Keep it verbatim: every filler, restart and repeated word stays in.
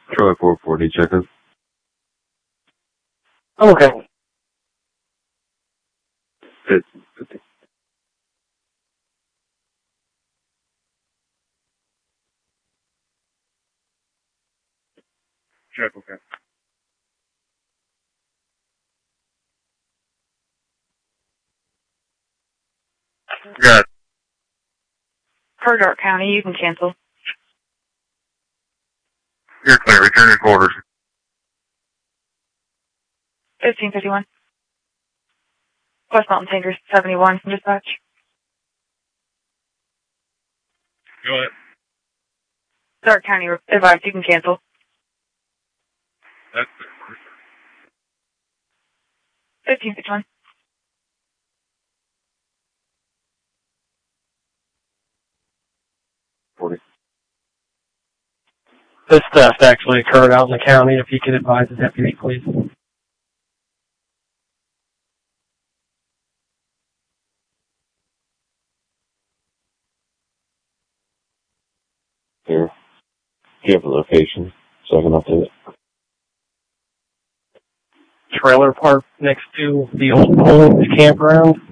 Troy four forty, check in. I'm okay. Good. Check, okay. Got it. For Dark County, you can cancel. You're clear. Return your quarters. fifteen fifty-one. West Mountain Tankers, seventy-one from dispatch. Go ahead. Dark County advised you can cancel. That's fifteen fifty-one. forty. This theft actually occurred out in the county. If you could advise the deputy, please. Here. Do you have a location so I can update it? Trailer park next to the old Poland campground.